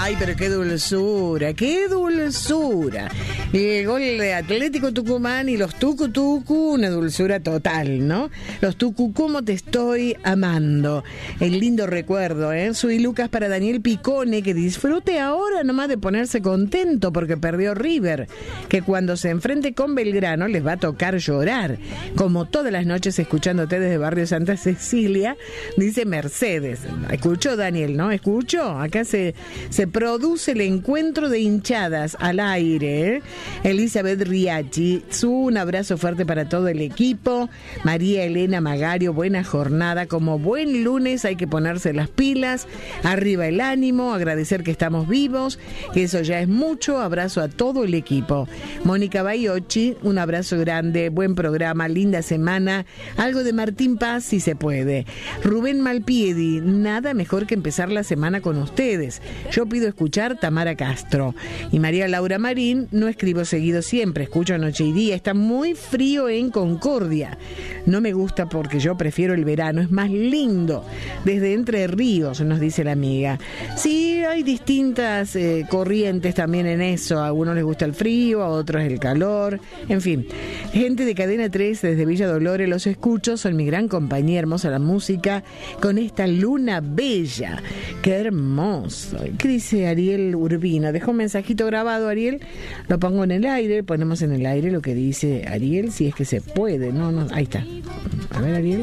Ay, pero qué dulzura, qué dulzura. El gol de Atlético Tucumán y los Tucu, una dulzura total, ¿no? Los Tucu, ¿cómo te estoy amando? El lindo recuerdo, ¿eh? Soy Lucas para Daniel Picone, que disfrute ahora nomás de ponerse contento porque perdió River, que cuando se enfrente con Belgrano les va a tocar llorar. Como todas las noches escuchándote desde Barrio Santa Cecilia, dice Mercedes. Escuchó Daniel, ¿no? Escuchó. Acá se produce el encuentro de hinchadas al aire, ¿eh? Elizabeth Riachi, un abrazo fuerte para todo el equipo. María Elena Magario, buena jornada. Como buen lunes hay que ponerse las pilas, arriba el ánimo, agradecer que estamos vivos, que eso ya es mucho. Abrazo a todo el equipo. Mónica Bayochi, un abrazo grande, buen programa, linda semana. Algo de Martín Paz si se puede. Rubén Malpiedi, nada mejor que empezar la semana con ustedes. Yo pido escuchar Tamara Castro. Y María Laura Marín, no escribo seguido siempre, escucho noche y día. Está muy frío en Concordia. No me gusta porque yo prefiero el verano, es más lindo. Desde Entre Ríos, nos dice la amiga. Sí, hay distintas corrientes también en eso. A algunos les gusta el frío, a otros el calor. En fin, gente de Cadena 3 desde Villa Dolores, los escucho, son mi gran compañía, hermosa la música, con esta luna bella. Qué hermoso. ¿Qué dice Ariel Urbina? Dejó un mensajito grabado, Ariel. Lo pongo en el aire, ponemos en el aire lo que dice Ariel, si es que se puede. No, ahí está. A ver, Ariel.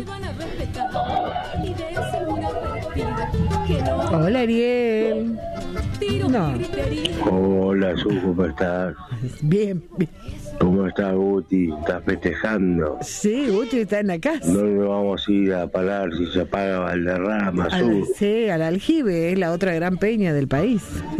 Hola, Ariel. No. Hola, Su, ¿cómo estás? Bien, bien. ¿Cómo estás, Guti? ¿Estás festejando? Sí, Guti está en la casa. No nos vamos a ir a parar si se apaga Valderrama, Su. Sí, al Aljibe, es la otra gran peña del país.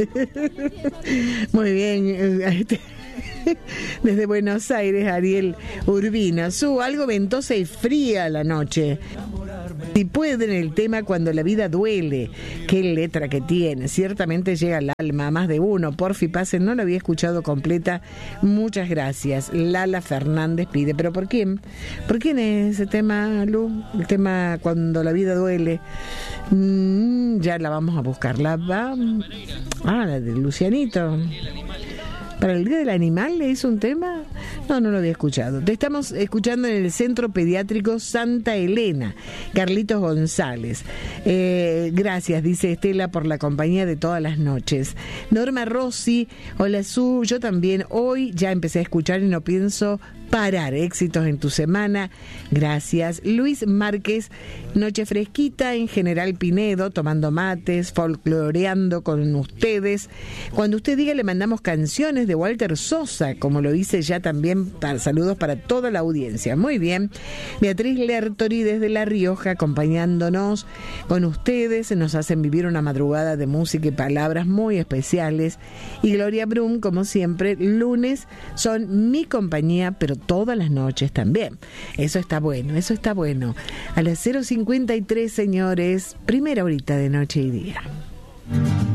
Muy bien. Desde Buenos Aires, Ariel Urbina. Algo ventosa y fría la noche. Si pueden, el tema Cuando la vida duele. Qué letra que tiene. Ciertamente llega al alma a más de uno. Porfi, pasen, no la había escuchado completa. Muchas gracias. Lala Fernández pide. ¿Pero por quién? ¿Por quién es ese tema, Lu? El tema Cuando la vida duele. Ya la vamos a buscar. La de Lucianito. ¿Para el Día del Animal le hizo un tema? No lo había escuchado. Te estamos escuchando en el Centro Pediátrico Santa Elena. Carlitos González. Gracias, dice Estela, por la compañía de todas las noches. Norma Rossi, hola Su, yo también. Hoy ya empecé a escuchar y no pienso parar. Éxitos en tu semana. Gracias. Luis Márquez, noche fresquita en General Pinedo, tomando mates, folcloreando con ustedes. Cuando usted diga, le mandamos canciones de Walter Sosa, como lo hice ya también. Saludos para toda la audiencia. Muy bien. Beatriz Lertori desde La Rioja, acompañándonos con ustedes. Nos hacen vivir una madrugada de música y palabras muy especiales. Y Gloria Brum, como siempre, lunes son mi compañía, pero todas las noches también. Eso está bueno, eso está bueno. A las 0:53, señores, primera horita de noche y día.